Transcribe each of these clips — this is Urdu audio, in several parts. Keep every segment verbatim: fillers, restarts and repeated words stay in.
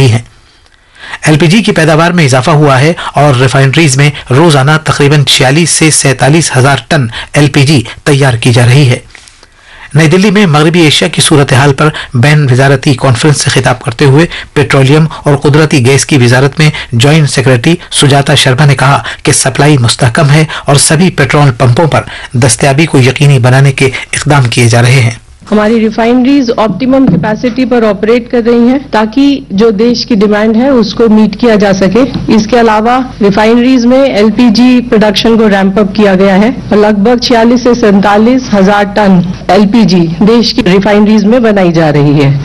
रही हैं। ایل پی جی کی پیداوار میں اضافہ ہوا ہے اور ریفائنریز میں روزانہ تقریباً چھیالیس سے سینتالیس ہزار ٹن ایل پی جی تیار کی جا رہی ہے۔ نئی دلی میں مغربی ایشیا کی صورتحال پر بین وزارتی کانفرنس سے خطاب کرتے ہوئے پیٹرولیم اور قدرتی گیس کی وزارت میں جوائنٹ سیکرٹری سجاتا شرما نے کہا کہ سپلائی مستحکم ہے اور سبھی پیٹرول پمپوں پر دستیابی کو یقینی بنانے کے اقدام کیے جا رہے ہیں۔ ہماری ریفائنریز آپٹیمم کیپیسٹی پر آپریٹ کر رہی ہیں تاکہ جو دیش کی ڈیمانڈ ہے اس کو میٹ کیا جا سکے۔ اس کے علاوہ ریفائنریز میں ایل پی جی پروڈکشن کو ریمپ اپ کیا گیا ہے اور لگ بھگ چھیالیس سے سینتالیس ہزار ٹن ایل پی جی دیش کی ریفائنریز میں بنائی جا رہی ہے۔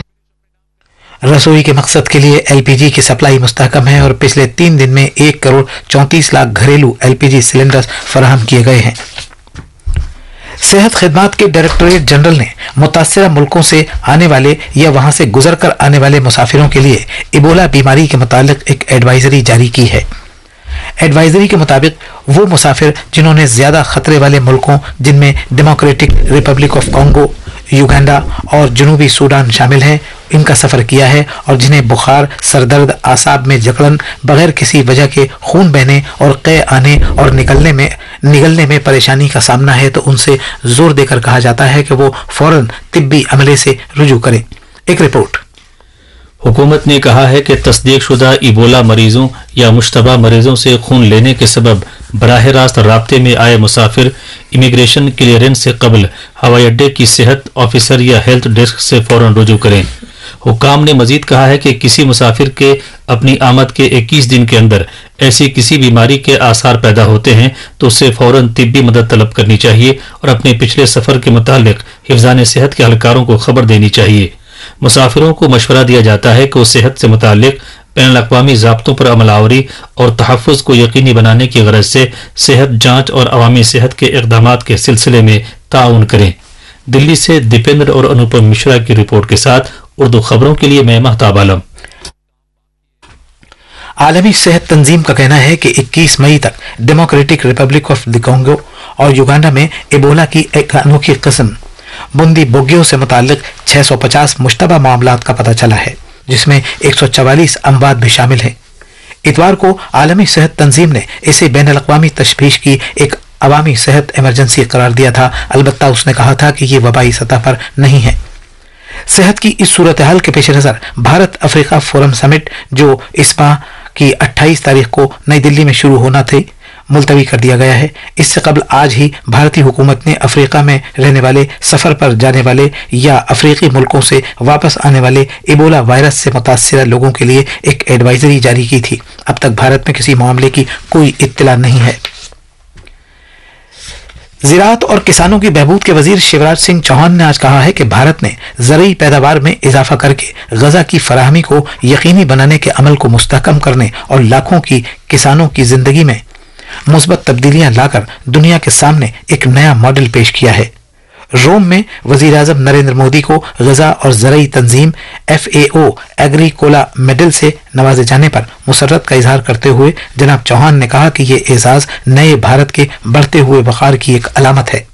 رسوئی کے مقصد کے لیے ایل پی جی کی سپلائی مستحکم ہے اور پچھلے تین دن میں ایک کروڑ چونتیس لاکھ گھریلو ایل پی جی سلنڈر فراہم کیے گئے ہیں۔ صحت خدمات کے ڈائریکٹوریٹ جنرل نے متاثرہ ملکوں سے آنے والے یا وہاں سے گزر کر آنے والے مسافروں کے لیے ایبولا بیماری کے متعلق ایک ایڈوائزری جاری کی ہے۔ ایڈوائزری کے مطابق وہ مسافر جنہوں نے زیادہ خطرے والے ملکوں جن میں democratic republic of Congo, Uganda اور جنوبی سوڈان شامل ہیں ان کا سفر کیا ہے اور جنہیں بخار، سر درد، اعصاب میں جکڑن، بغیر کسی وجہ کے خون بہنے اور قے آنے اور نکلنے میں نگلنے میں پریشانی کا سامنا ہے تو ان سے زور دے کر کہا جاتا ہے کہ وہ فوراً طبی عملے سے رجوع کریں۔ ایک رپورٹ۔ حکومت نے کہا ہے کہ تصدیق شدہ ایبولا مریضوں یا مشتبہ مریضوں سے خون لینے کے سبب براہ راست رابطے میں آئے مسافر امیگریشن کلیئرنس سے قبل ہوائی اڈے کی صحت آفیسر یا ہیلتھ ڈیسک سے فوراً رجوع کریں۔ حکام نے مزید کہا ہے کہ کسی مسافر کے اپنی آمد کے اکیس دن کے اندر ایسی کسی بیماری کے آثار پیدا ہوتے ہیں تو اسے فوراً طبی مدد طلب کرنی چاہیے اور اپنے پچھلے سفر کے متعلق حفظان صحت کے اہلکاروں کو خبر دینی چاہیے۔ مسافروں کو مشورہ دیا جاتا ہے کہ وہ صحت سے متعلق بین الاقوامی ضابطوں پر عمل آوری اور تحفظ کو یقینی بنانے کی غرض سے صحت جانچ اور عوامی صحت کے اقدامات کے سلسلے میں تعاون کریں۔ دلی سے دیپیندر اور انوپم مشرا کی رپورٹ کے ساتھ اردو خبروں کے لیے میں مہتاب عالم۔ عالمی صحت تنظیم کا کہنا ہے کہ اکیس مئی تک democratic republic of the Congo اور یوگانڈا میں ایبولا کی ایک انوکھی قسم بندی بوگیو سے متعلق چھ سو پچاس مشتبہ معاملات کا پتہ چلا ہے، جس میں ایک سو چوالیس اموات بھی شامل ہیں۔ اتوار کو عالمی صحت تنظیم نے اسے بین الاقوامی تشویش کی ایک عوامی صحت ایمرجنسی قرار دیا تھا، البتہ اس نے کہا تھا کہ یہ وبائی سطح پر نہیں ہے۔ صحت کی اس صورتحال کے پیش نظر بھارت افریقہ فورم سمٹ جو اس ماہ کی اٹھائیس تاریخ کو نئی دلی میں شروع ہونا تھی ملتوی کر دیا گیا ہے۔ اس سے قبل آج ہی بھارتی حکومت نے افریقہ میں رہنے والے، سفر پر جانے والے یا افریقی ملکوں سے واپس آنے والے ایبولا وائرس سے متاثرہ لوگوں کے لیے ایک ایڈوائزری جاری کی تھی۔ اب تک بھارت میں کسی معاملے کی کوئی اطلاع نہیں ہے۔ زراعت اور کسانوں کی بہبود کے وزیر شیوراج سنگھ چوہان نے آج کہا ہے کہ بھارت نے زرعی پیداوار میں اضافہ کر کے غذا کی فراہمی کو یقینی بنانے کے عمل کو مستحکم کرنے اور لاکھوں کی کسانوں کی زندگی میں مثبت تبدیلیاں لا کر دنیا کے سامنے ایک نیا ماڈل پیش کیا ہے۔ روم میں وزیر اعظم نریندر مودی کو غذا اور زرعی تنظیم F A O Agricola medal سے نوازے جانے پر مسرت کا اظہار کرتے ہوئے جناب چوہان نے کہا کہ یہ اعزاز نئے بھارت کے بڑھتے ہوئے وقار کی ایک علامت ہے۔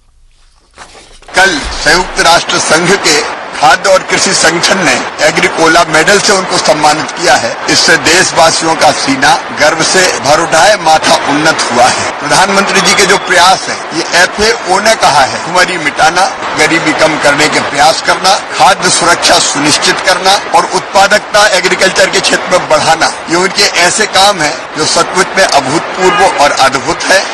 کل संयुक्त राष्ट्र संघ के खाद्य और कृषि संगठन ने एग्रीकोला मेडल से उनको सम्मानित किया है। इससे देशवासियों का सीना गर्व से भर उठा है, माथा उन्नत हुआ है। प्रधानमंत्री जी के जो प्रयास है, ये एफ ए ओ ने कहा है, भुखमरी मिटाना, गरीबी कम करने के प्रयास करना, खाद्य सुरक्षा सुनिश्चित करना और उत्पादकता एग्रीकल्चर के क्षेत्र में बढ़ाना, ये उनके ऐसे काम है जो सचमुच में अभूतपूर्व और अद्भुत है।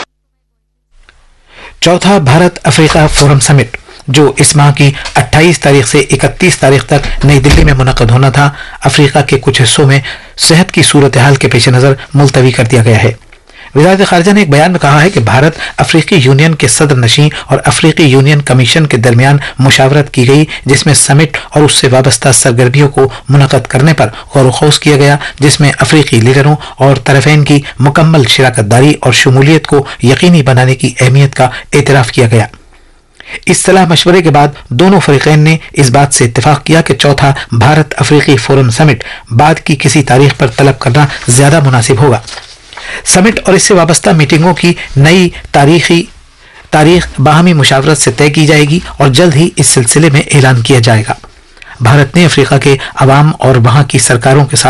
चौथा भारत अफ्रीका फोरम समिट जो इस माह की अट्ठाईस तारीख से इकतीस तारीख तक नई दिल्ली में मुनक़द होना था, अफ्रीका के कुछ हिस्सों में सेहत की सूरत हाल के पेश नज़र मुलतवी कर दिया गया है। वज़ारत ख़ारिजा ने एक बयान में कहा है कि भारत अफ्रीकी यूनियन के सदर नशीं और अफ्रीकी यूनियन कमीशन के दरमियान मुशावरत की गई, जिसमें समिट और उससे वाबस्ता सरगर्मियों को मुनक़द करने पर गौर ख़ौस किया गया, जिसमें अफ्रीकी लीडरों और तरफ़ैन की मुकम्मल शिराकत दारी और शमूलियत को यकीनी बनाने की अहमियत का एतराफ़ किया गया। इस सलाह मशवरे के बाद दोनों फरीकैन ने इस बात से इत्तेफाक किया कि चौथा भारत अफ्रीकी फोरम समिट बाद की किसी तारीख पर तलब करना ज्यादा मुनासिब होगा। समिट और इससे वाबस्ता मीटिंगों की नई तारीखी तारीख बाहमी मुशावरत से तय की जाएगी और जल्द ही इस सिलसिले में ऐलान किया जाएगा। भारत ने अफ्रीका के अवाम और वहां की सरकारों के साथ